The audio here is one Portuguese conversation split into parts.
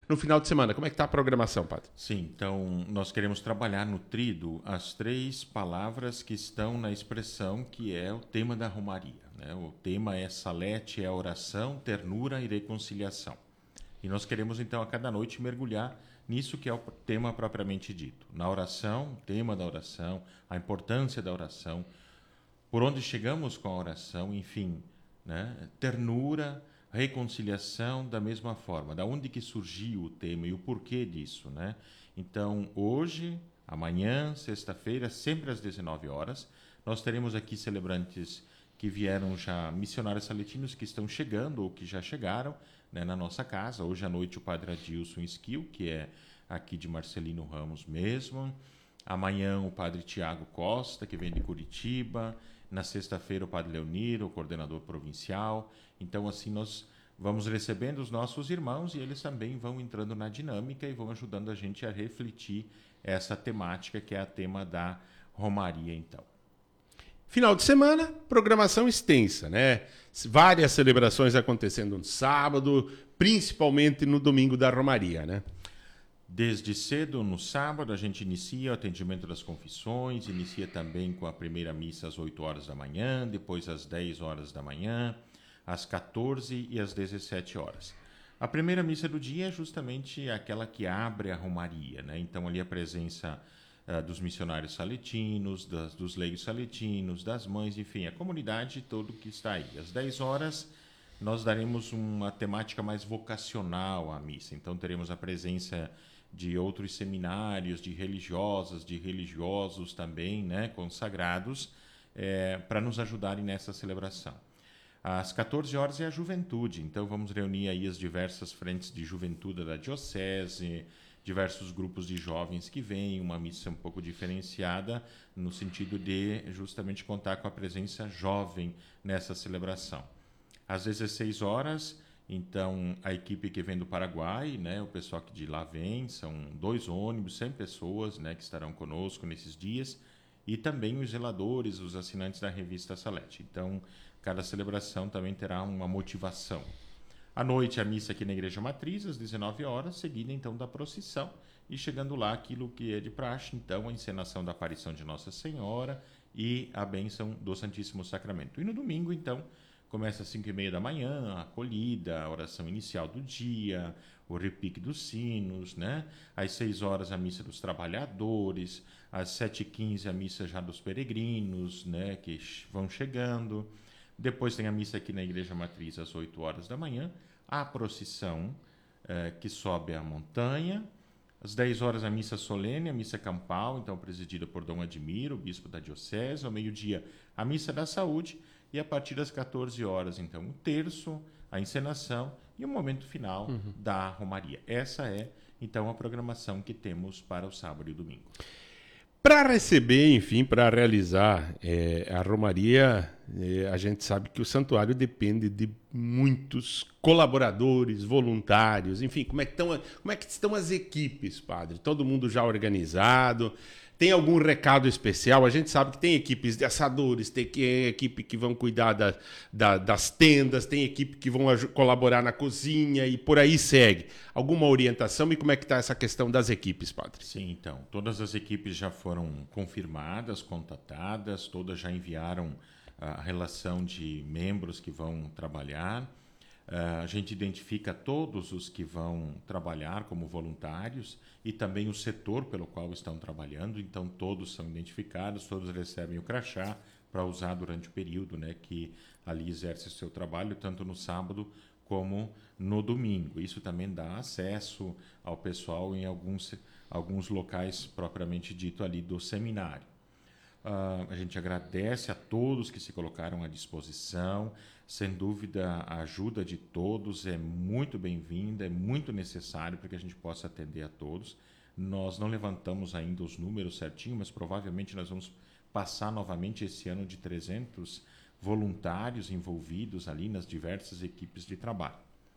no final de semana. Como é que está a programação, padre? Sim, então nós queremos trabalhar no Tríduo as 3 palavras que estão na expressão que é o tema da Romaria, né? O tema é salete, é oração, ternura e reconciliação. E nós queremos então a cada noite mergulhar nisso que é o tema propriamente dito. Na oração, o tema da oração, a importância da oração, por onde chegamos com a oração, enfim, né? Ternura, reconciliação da mesma forma. Da onde que surgiu o tema e o porquê disso, né? Então, hoje, amanhã, sexta-feira, sempre às 19 horas, nós teremos aqui celebrantes que vieram já, missionários saletinos que estão chegando ou que já chegaram, né, na nossa casa. Hoje à noite o padre Adilson Esquil, que é aqui de Marcelino Ramos mesmo. Amanhã o padre Tiago Costa, que vem de Curitiba. Na sexta-feira o padre Leonir, o coordenador provincial. Então assim nós vamos recebendo os nossos irmãos e eles também vão entrando na dinâmica e vão ajudando a gente a refletir essa temática que é a tema da Romaria então. Final de semana, programação extensa, né? Várias celebrações acontecendo no sábado, principalmente no domingo da Romaria, né? Desde cedo, no sábado, a gente inicia o atendimento das confissões, inicia também com a primeira missa às 8 horas da manhã, depois às 10 horas da manhã, às 14 e às 17 horas. A primeira missa do dia é justamente aquela que abre a Romaria, né? Então ali a presença dos missionários saletinos, dos leigos saletinos, das mães, enfim, a comunidade toda que está aí. Às 10 horas nós daremos uma temática mais vocacional à missa, então teremos a presença de outros seminários, de religiosas, de religiosos também, né, consagrados, para nos ajudarem nessa celebração. Às 14 horas é a juventude, então vamos reunir aí as diversas frentes de juventude da diocese, diversos grupos de jovens que vêm, uma missa um pouco diferenciada, no sentido de justamente contar com a presença jovem nessa celebração. Às 16 horas, então, a equipe que vem do Paraguai, né, o pessoal que de lá vem, são 2 ônibus, 100 pessoas, né, que estarão conosco nesses dias, e também os zeladores, os assinantes da revista Salete. Então, cada celebração também terá uma motivação. À noite, a missa aqui na Igreja Matriz, às 19 horas, seguida então da procissão, e chegando lá aquilo que é de praxe, então, a encenação da aparição de Nossa Senhora e a bênção do Santíssimo Sacramento. E no domingo, então, começa às 5h30 da manhã, a acolhida, a oração inicial do dia, o repique dos sinos, né? Às 6 horas a missa dos trabalhadores, às 7h15 a missa já dos peregrinos, né? Que vão chegando. Depois tem a missa aqui na Igreja Matriz às 8 horas da manhã, a procissão que sobe a montanha. Às 10 horas a missa solene, a missa campal, então presidida por Dom Admiro, bispo da diocese. Ao meio-dia a missa da saúde e a partir das 14 horas, então, o terço, a encenação e o momento final da Romaria. Essa é, então, a programação que temos para o sábado e o domingo. Para receber, enfim, para realizar a Romaria, a gente sabe que o santuário depende de muitos colaboradores, voluntários, enfim, como é que estão as equipes, padre? Todo mundo já organizado? Tem algum recado especial? A gente sabe que tem equipes de assadores, tem equipe que vão cuidar das tendas, tem equipe que vão colaborar na cozinha e por aí segue. Alguma orientação e como é que está essa questão das equipes, padre? Sim, então, todas as equipes já foram confirmadas, contatadas, todas já enviaram a relação de membros que vão trabalhar. A gente identifica todos os que vão trabalhar como voluntários e também o setor pelo qual estão trabalhando, então todos são identificados, todos recebem o crachá para usar durante o período, né, que ali exerce o seu trabalho, tanto no sábado como no domingo. Isso também dá acesso ao pessoal em alguns locais propriamente dito ali do seminário. A gente agradece a todos que se colocaram à disposição. Sem dúvida, a ajuda de todos é muito bem-vinda, é muito necessário para que a gente possa atender a todos. Nós não levantamos ainda os números certinho, mas provavelmente nós vamos passar novamente esse ano de 300 voluntários envolvidos ali nas diversas equipes de trabalho.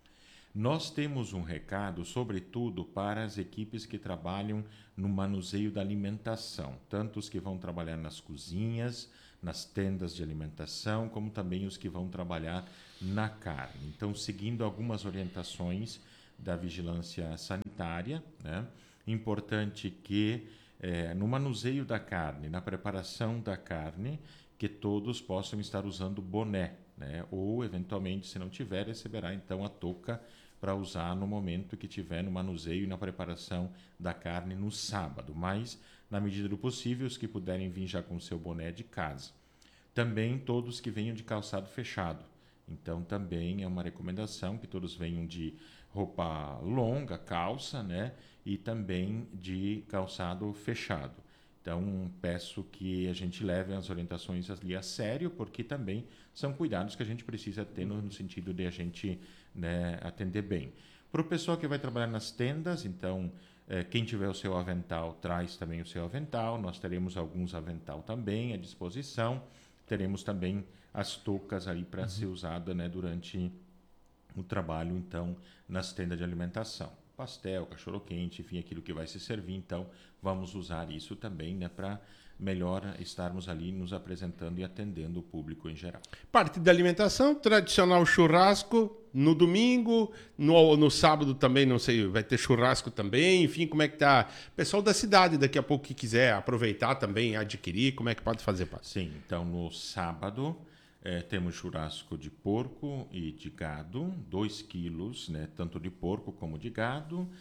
Nós temos um recado, sobretudo, para as equipes que trabalham no manuseio da alimentação, tanto os que vão trabalhar nas cozinhas, nas tendas de alimentação, como também os que vão trabalhar na carne. Então, seguindo algumas orientações da vigilância sanitária, sanitária, né? Importante que no manuseio da carne, na preparação da carne, que todos possam estar usando boné, né? Ou, eventualmente, se não tiver, receberá então a touca para usar no momento que tiver no manuseio e na preparação da carne no sábado. Mas, na medida do possível, os que puderem vir já com seu boné de casa. Também todos que venham de calçado fechado. Então, também é uma recomendação que todos venham de roupa longa, calça, né? E também de calçado fechado. Então, peço que a gente leve as orientações ali a sério, porque também são cuidados que a gente precisa ter no sentido de a gente, né, atender bem. Para o pessoal que vai trabalhar nas tendas, então, quem tiver o seu avental, traz também o seu avental. Nós teremos alguns avental também à disposição. Teremos também as toucas aí para ser usada, né, durante o trabalho, então, nas tendas de alimentação. Pastel, cachorro-quente, enfim, aquilo que vai se servir. Então, vamos usar isso também, né, para melhor estarmos ali nos apresentando e atendendo o público em geral. Parte da alimentação, tradicional churrasco no domingo, no sábado também, não sei, vai ter churrasco também, enfim, como é que tá? Pessoal da cidade, daqui a pouco que quiser aproveitar também, adquirir, como é que pode fazer, Padre? Sim, então no sábado temos churrasco de porco e de gado, 2 quilos, né, tanto de porco como de gado, R$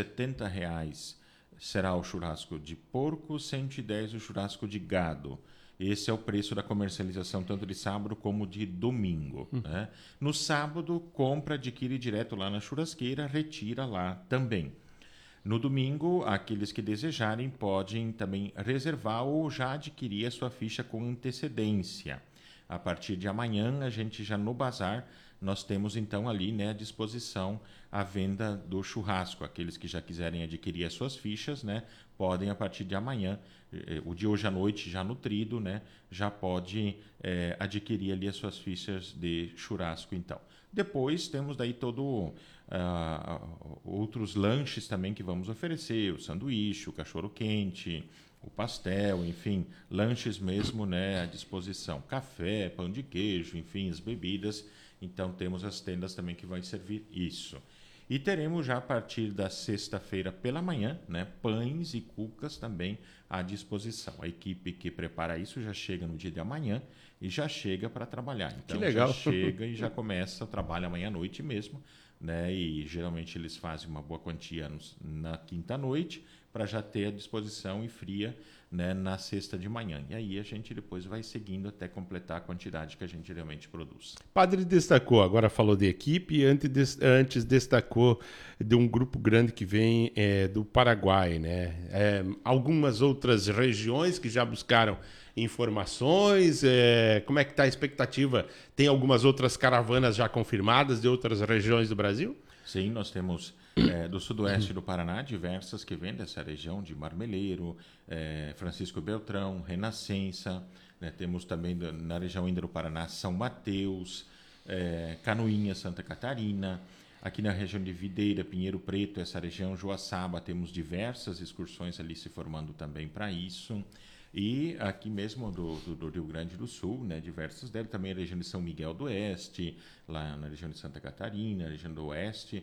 70 será o churrasco de porco, 110 o churrasco de gado. Esse é o preço da comercialização tanto de sábado como de domingo. Né? No sábado, compra, adquire direto lá na churrasqueira, retira lá também. No domingo, aqueles que desejarem podem também reservar ou já adquirir a sua ficha com antecedência. A partir de amanhã, a gente já no bazar, nós temos então ali, né, à disposição a venda do churrasco. Aqueles que já quiserem adquirir as suas fichas, né, podem a partir de amanhã, o de hoje à noite já nutrido, né, já pode adquirir ali as suas fichas de churrasco então. Depois temos daí todo outros lanches também que vamos oferecer, o sanduíche, o cachorro-quente, o pastel, enfim, lanches mesmo, né, à disposição. Café, pão de queijo, enfim, as bebidas. Então temos as tendas também que vão servir isso. E teremos já a partir da sexta-feira pela manhã, né, pães e cucas também à disposição. A equipe que prepara isso já chega no dia de amanhã e já chega para trabalhar. Então que legal. já chega e já começa o trabalho amanhã à noite mesmo, né? E geralmente eles fazem uma boa quantia na quinta-noite para já ter à disposição e fria, né, na sexta de manhã. E aí a gente depois vai seguindo até completar a quantidade que a gente realmente produz. Padre destacou, agora falou de equipe, antes destacou de um grupo grande que vem do Paraguai, né? Algumas outras regiões que já buscaram informações, como é que está a expectativa? Tem algumas outras caravanas já confirmadas de outras regiões do Brasil? Sim, nós temos do sudoeste do Paraná diversas que vêm dessa região de Marmeleiro, Francisco Beltrão, Renascença, né? Temos também na região ainda do Paraná São Mateus, Canoinha, Santa Catarina. Aqui na região de Videira, Pinheiro Preto, essa região Joaçaba, temos diversas excursões ali se formando também para isso. E aqui mesmo do Rio Grande do Sul, né, diversos deles, também a região de São Miguel do Oeste, lá na região de Santa Catarina, região do Oeste,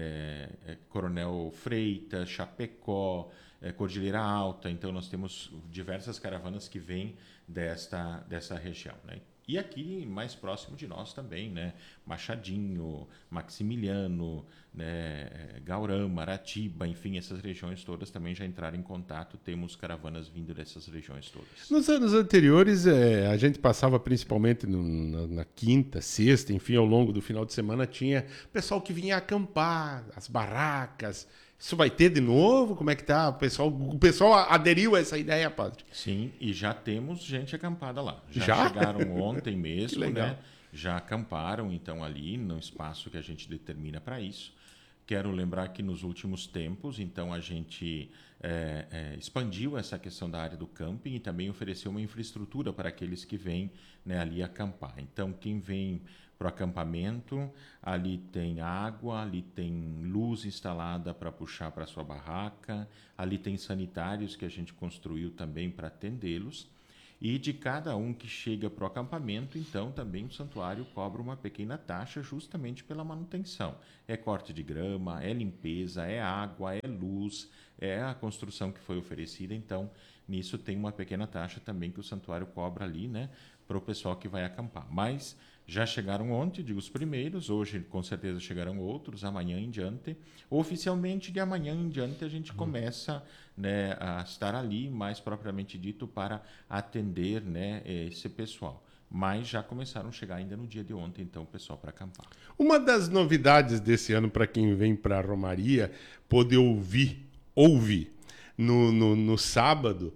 Coronel Freitas, Chapecó, Cordilheira Alta. Então nós temos diversas caravanas que vêm dessa região, né? E aqui, mais próximo de nós também, né? Machadinho, Maximiliano, né? Gaurama, Maratiba, enfim, essas regiões todas também já entraram em contato. Temos caravanas vindo dessas regiões todas. Nos anos anteriores, a gente passava principalmente na quinta, sexta, enfim, ao longo do final de semana, tinha pessoal que vinha acampar, as barracas. Isso vai ter de novo? Como é que tá? O pessoal aderiu a essa ideia, Padre? Sim, e já temos gente acampada lá. Já? Chegaram ontem mesmo, Que legal. né? Já acamparam, então, ali no espaço que a gente determina para isso. Quero lembrar que nos últimos tempos, então, a gente expandiu essa questão da área do camping e também ofereceu uma infraestrutura para aqueles que vêm, né, ali acampar. Então, quem vem para o acampamento, ali tem água, ali tem luz instalada para puxar para a sua barraca, ali tem sanitários que a gente construiu também para atendê-los. E de cada um que chega para o acampamento, então também o santuário cobra uma pequena taxa justamente pela manutenção. É corte de grama, é limpeza, é água, é luz, é a construção que foi oferecida. Então, nisso tem uma pequena taxa também que o santuário cobra ali, né, para o pessoal que vai acampar. Mas já chegaram ontem, digo os primeiros, hoje com certeza chegarão outros, amanhã em diante. Oficialmente, de amanhã em diante, a gente começa, né, a estar ali, mais propriamente dito, para atender, né, esse pessoal. Mas já começaram a chegar ainda no dia de ontem, então, o pessoal para acampar. Uma das novidades desse ano para quem vem para a Romaria poder ouvir no sábado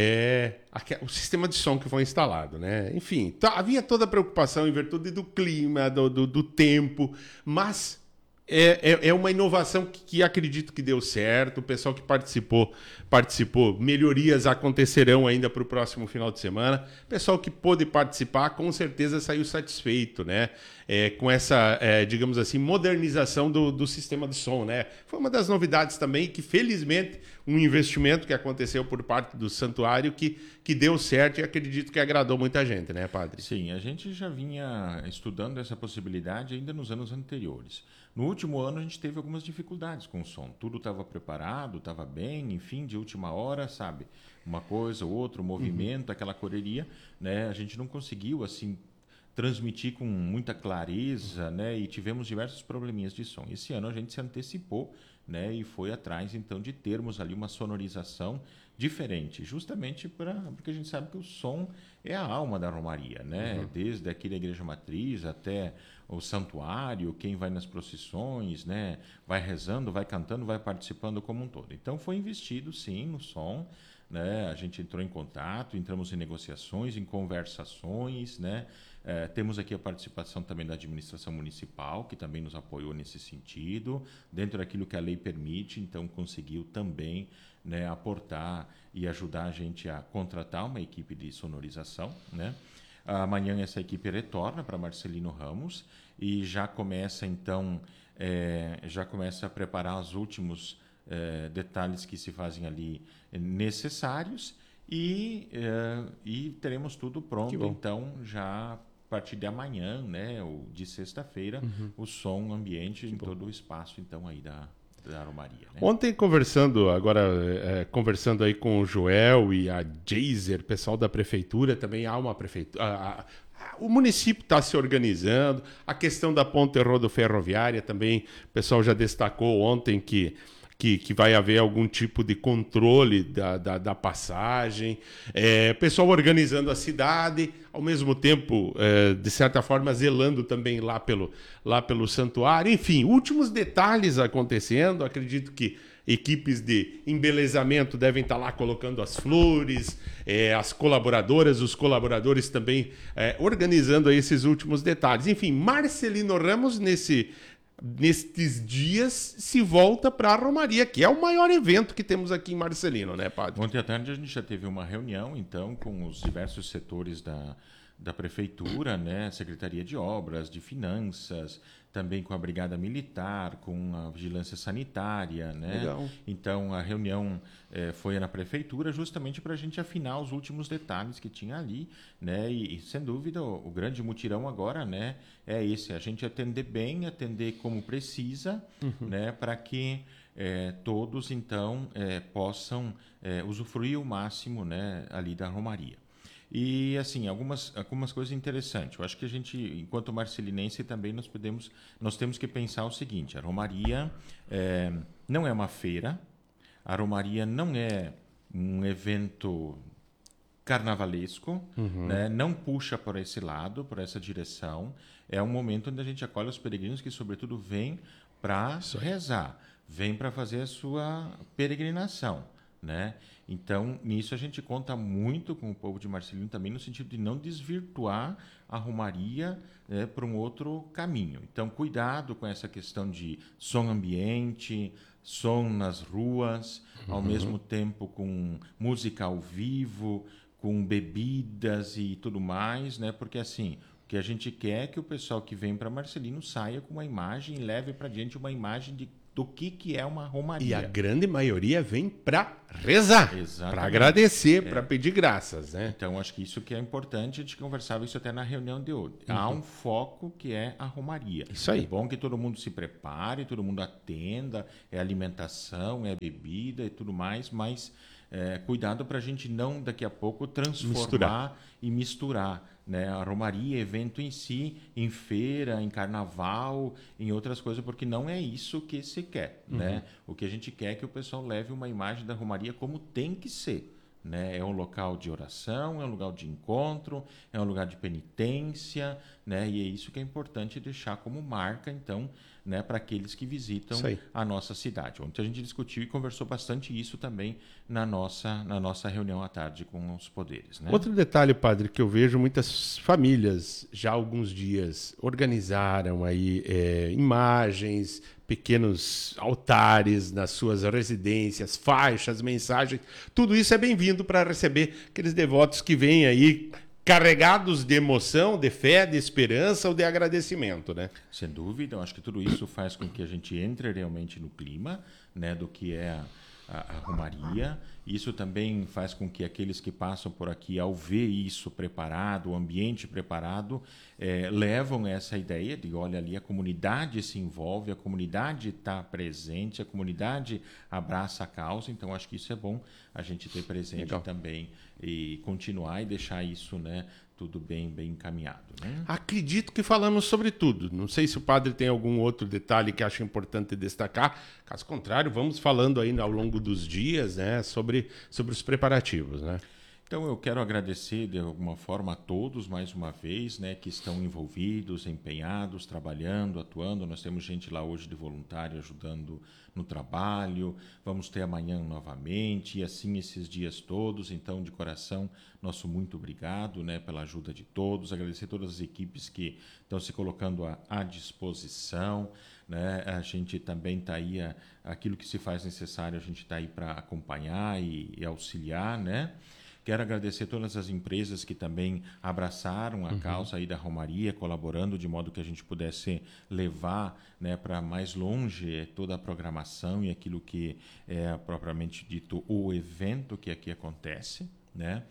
o sistema de som que foi instalado, né? Enfim, havia toda a preocupação em virtude do clima, do tempo, mas é uma inovação que acredito que deu certo. O pessoal que participou. Melhorias acontecerão ainda para o próximo final de semana. O pessoal que pôde participar, com certeza saiu satisfeito, né? Com essa, digamos assim, modernização do sistema de som, né? Foi uma das novidades também que, felizmente, um investimento que aconteceu por parte do santuário que deu certo e acredito que agradou muita gente, né, padre? Sim, a gente já vinha estudando essa possibilidade ainda nos anos anteriores. No último ano a gente teve algumas dificuldades com o som. Tudo estava preparado, estava bem, enfim, de última hora, sabe? Uma coisa, outra, um movimento, aquela correria, né? A gente não conseguiu, assim, transmitir com muita clareza, né? E tivemos diversos probleminhas de som. Esse ano a gente se antecipou, né? E foi atrás, então, de termos ali uma sonorização diferente, justamente porque a gente sabe que o som é a alma da Romaria, né? Desde aqui da Igreja Matriz até o santuário, quem vai nas procissões, né? Vai rezando, vai cantando, vai participando como um todo. Então foi investido, sim, no som, né? A gente entrou em contato, entramos em negociações, em conversações, né? Temos aqui a participação também da administração municipal, que também nos apoiou nesse sentido, dentro daquilo que a lei permite, então conseguiu também, né, aportar e ajudar a gente a contratar uma equipe de sonorização, né? Amanhã essa equipe retorna para Marcelino Ramos e já começa então já começa a preparar os últimos detalhes que se fazem ali necessários e teremos tudo pronto então já a partir de amanhã, né, ou de sexta-feira, o som ambiente em todo o espaço então aí da Romaria, né? Ontem conversando aí com o Joel e a Jazer, pessoal da prefeitura, também há uma prefeitura. O município está se organizando, a questão da ponte rodoferroviária também, o pessoal já destacou ontem que vai haver algum tipo de controle da passagem, pessoal organizando a cidade, ao mesmo tempo, de certa forma, zelando também lá pelo santuário. Enfim, últimos detalhes acontecendo. Acredito que equipes de embelezamento devem estar lá colocando as flores, as colaboradoras, os colaboradores também organizando aí esses últimos detalhes. Enfim, Marcelino Ramos, nestes dias, se volta para a Romaria, que é o maior evento que temos aqui em Marcelino, né, padre? Ontem à tarde a gente já teve uma reunião, então, com os diversos setores da prefeitura, né, Secretaria de Obras, de Finanças, também com a Brigada Militar, com a Vigilância Sanitária, né? Legal. Então a reunião foi na prefeitura justamente para a gente afinar os últimos detalhes que tinha ali, né? E sem dúvida o grande mutirão agora, né, é esse, a gente atender bem, atender como precisa, né, para que todos então possam usufruir o máximo, né, ali da Romaria. E, assim, algumas coisas interessantes. Eu acho que a gente, enquanto marcelinense, também nós temos que pensar o seguinte: a Romaria não é uma feira, a Romaria não é um evento carnavalesco, né? Não puxa por esse lado, por essa direção. É um momento onde a gente acolhe os peregrinos que, sobretudo, vêm para rezar, vêm para fazer a sua peregrinação, né? Então, nisso a gente conta muito com o povo de Marcelino também, no sentido de não desvirtuar a Romaria para um outro caminho. Então, cuidado com essa questão de som ambiente, som nas ruas, ao mesmo tempo com música ao vivo, com bebidas e tudo mais, né? Porque, assim, o que a gente quer é que o pessoal que vem para Marcelino saia com uma imagem e leve para diante uma imagem do que é uma romaria. E a grande maioria vem para rezar, para agradecer, para pedir graças, né? Então, acho que isso que é importante, a gente conversava isso até na reunião de hoje. Há um foco que é a romaria. Isso aí. É bom que todo mundo se prepare, todo mundo atenda, é alimentação, é bebida e tudo mais, mas cuidado para a gente não, daqui a pouco, transformar e misturar, né? A romaria, evento em si, em feira, em carnaval, em outras coisas, porque não é isso que se quer, né? O que a gente quer é que o pessoal leve uma imagem da romaria como tem que ser, né? É um local de oração, é um lugar de encontro, é um lugar de penitência, né? E é isso que é importante deixar como marca, então, né, para aqueles que visitam a nossa cidade. Ontem a gente discutiu e conversou bastante isso também na nossa reunião à tarde com os poderes, né? Outro detalhe, padre, que eu vejo muitas famílias já há alguns dias organizaram aí imagens, pequenos altares nas suas residências, faixas, mensagens. Tudo isso é bem-vindo para receber aqueles devotos que vêm aí carregados de emoção, de fé, de esperança ou de agradecimento, né? Sem dúvida, eu acho que tudo isso faz com que a gente entre realmente no clima, né, do que é a romaria. Isso também faz com que aqueles que passam por aqui, ao ver isso preparado, o ambiente preparado, levam essa ideia de, olha ali, a comunidade se envolve, a comunidade está presente, a comunidade abraça a causa. Então, acho que isso é bom a gente ter presente também e continuar e deixar isso, né, tudo bem encaminhado, né? Acredito que falamos sobre tudo. Não sei se o padre tem algum outro detalhe que acha importante destacar. Caso contrário, vamos falando aí ao longo dos dias, né, sobre os preparativos, né? Então, eu quero agradecer de alguma forma a todos, mais uma vez, né, que estão envolvidos, empenhados, trabalhando, atuando. Nós temos gente lá hoje de voluntário ajudando no trabalho. Vamos ter amanhã novamente e assim esses dias todos. Então, de coração, nosso muito obrigado, né, pela ajuda de todos. Agradecer todas as equipes que estão se colocando à disposição, né? A gente também está aí, aquilo que se faz necessário, a gente está aí para acompanhar e auxiliar, né? Quero agradecer todas as empresas que também abraçaram a causa aí da romaria, colaborando de modo que a gente pudesse levar, né, para mais longe toda a programação e aquilo que é propriamente dito o evento que aqui acontece, né?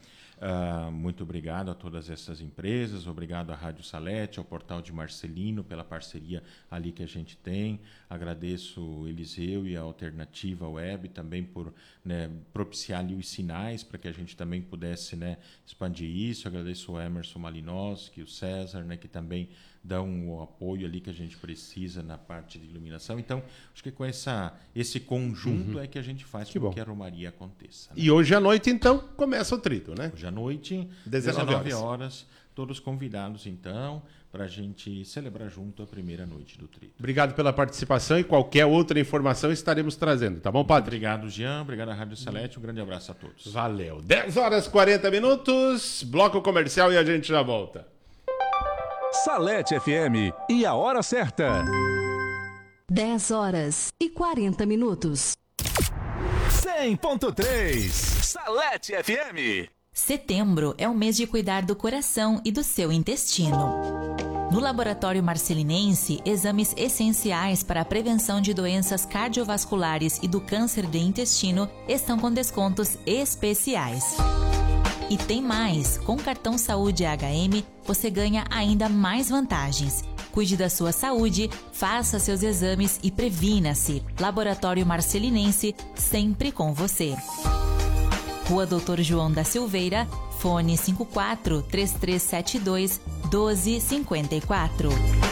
Muito obrigado a todas essas empresas, obrigado à Rádio Salete, ao Portal de Marcelino pela parceria ali que a gente tem. Agradeço o Eliseu e a Alternativa Web também por, né, propiciar ali os sinais para que a gente também pudesse, né, expandir isso. Agradeço o Emerson Malinowski, o César, né, que também dão o apoio ali que a gente precisa na parte de iluminação. Então, acho que com esse conjunto é que a gente faz com que a romaria aconteça, né? E hoje à noite, então, começa o trito, né? Hoje à noite, 19 horas, todos convidados, então, para a gente celebrar junto a primeira noite do trito. Obrigado pela participação e qualquer outra informação estaremos trazendo, tá bom, padre? Obrigado, Jean. Obrigado à Rádio Salete. Um grande abraço a todos. Valeu. 10 horas e 40 minutos, bloco comercial e a gente já volta. Salete FM e a hora certa. 10 horas e 40 minutos. 100.3 Salete FM. Setembro é o mês de cuidar do coração e do seu intestino. No Laboratório Marcelinense, exames essenciais para a prevenção de doenças cardiovasculares e do câncer de intestino estão com descontos especiais. E tem mais! Com cartão Saúde HM, você ganha ainda mais vantagens. Cuide da sua saúde, faça seus exames e previna-se. Laboratório Marcelinense, sempre com você. Rua Doutor João da Silveira, fone 54-3372-1254.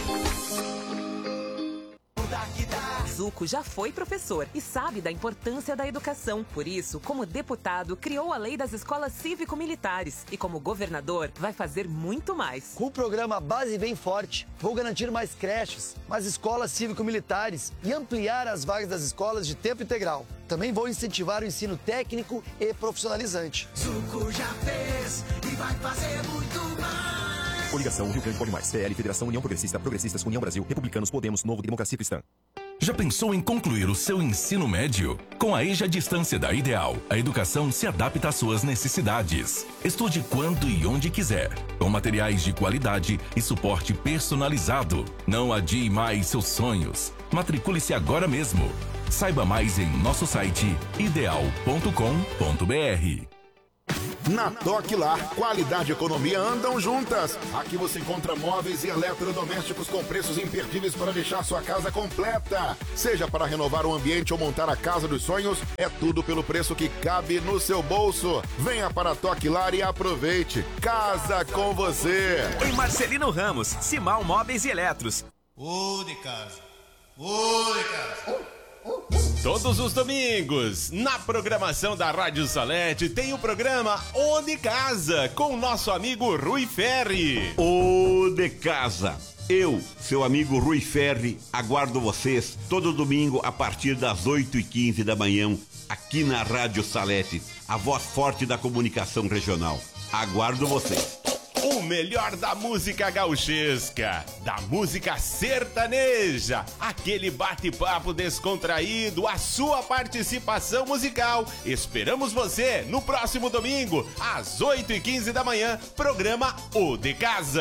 Zuco já foi professor e sabe da importância da educação. Por isso, como deputado, criou a Lei das Escolas Cívico-Militares e como governador, vai fazer muito mais. Com o programa Base Bem Forte, vou garantir mais creches, mais escolas cívico-militares e ampliar as vagas das escolas de tempo integral. Também vou incentivar o ensino técnico e profissionalizante. Zuco já fez e vai fazer muito mais. Coligação Rio Grande Pode Mais, PL, Federação União Progressista, Progressistas, União Brasil, Republicanos, Podemos, Novo, Democracia Cristã. Já pensou em concluir o seu ensino médio? Com a EJA Distância da Ideal, a educação se adapta às suas necessidades. Estude quando e onde quiser, com materiais de qualidade e suporte personalizado. Não adie mais seus sonhos. Matricule-se agora mesmo. Saiba mais em nosso site ideal.com.br. Na Toque Lar, qualidade e economia andam juntas. Aqui você encontra móveis e eletrodomésticos com preços imperdíveis para deixar sua casa completa. Seja para renovar o ambiente ou montar a casa dos sonhos, é tudo pelo preço que cabe no seu bolso. Venha para a Toque Lar e aproveite. Casa com você. Em Marcelino Ramos, Simal Móveis e Eletros. Ô de casa. Ô de casa. Todos os domingos, na programação da Rádio Salete, tem o programa O de Casa, com o nosso amigo Rui Ferri. O de Casa. Eu, seu amigo Rui Ferri, aguardo vocês todo domingo a partir das 8h15 da manhã, aqui na Rádio Salete, a voz forte da comunicação regional. Aguardo vocês. O melhor da música gauchesca, da música sertaneja, aquele bate-papo descontraído, a sua participação musical. Esperamos você no próximo domingo, às 8h15 da manhã, programa O de Casa.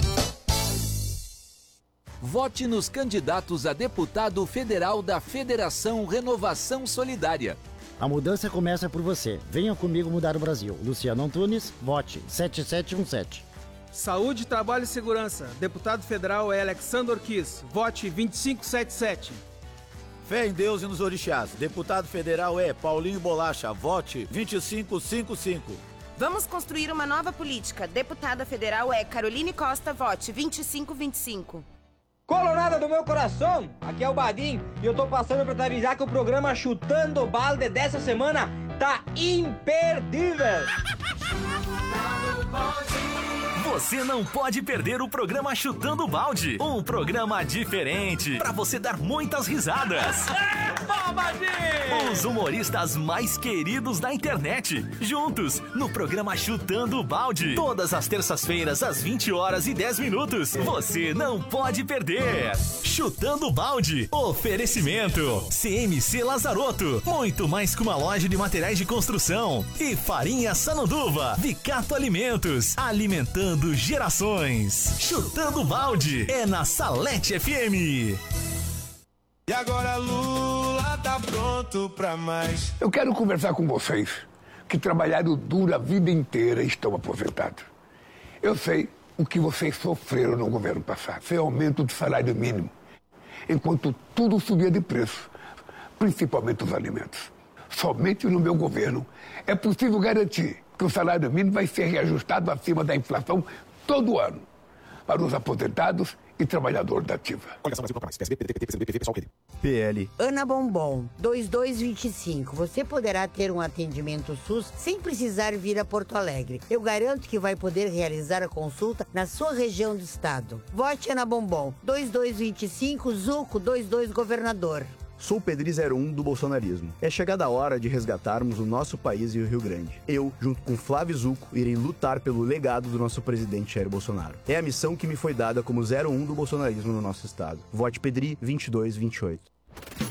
Vote nos candidatos a deputado federal da Federação Renovação Solidária. A mudança começa por você. Venha comigo mudar o Brasil. Luciano Antunes, vote 7717. Saúde, Trabalho e Segurança. Deputado federal é Alexandre Orquiz. Vote 2577. Fé em Deus e nos orixás. Deputado federal é Paulinho Bolacha. Vote 2555. Vamos construir uma nova política. Deputada federal é Caroline Costa. Vote 2525. Colorada do meu coração, aqui é o Badim e eu tô passando pra te avisar que o programa Chutando o Balde dessa semana tá imperdível. Você não pode perder o programa Chutando o Balde, um programa diferente pra você dar muitas risadas. Os humoristas mais queridos da internet, juntos no programa Chutando o Balde, todas as terças-feiras às 20h10. Você não pode perder. Chutando o Balde, oferecimento CMC Lazarotto, muito mais que uma loja de materiais de construção, e Farinha Sananduva, Vicato Alimentos, alimentando gerações. Chutando o Balde é na Salete FM. E agora Lula tá pronto pra mais. Eu quero conversar com vocês que trabalharam duro a vida inteira e estão aposentados. Eu sei o que vocês sofreram no governo passado. Foi aumento do salário mínimo, enquanto tudo subia de preço, principalmente os alimentos. Somente no meu governo é possível garantir que o salário mínimo vai ser reajustado acima da inflação todo ano para os aposentados e trabalhadores da ativa. PL Ana Bombom, 2225. Você poderá ter um atendimento SUS sem precisar vir a Porto Alegre. Eu garanto que vai poder realizar a consulta na sua região do estado. Vote Ana Bombom, 2225, Zuco, 22 Governador. Sou o Pedri 01 do bolsonarismo. É chegada a hora de resgatarmos o nosso país e o Rio Grande. Eu, junto com Flávio Zucco, irei lutar pelo legado do nosso presidente Jair Bolsonaro. É a missão que me foi dada como 01 do bolsonarismo no nosso estado. Vote Pedri 2228.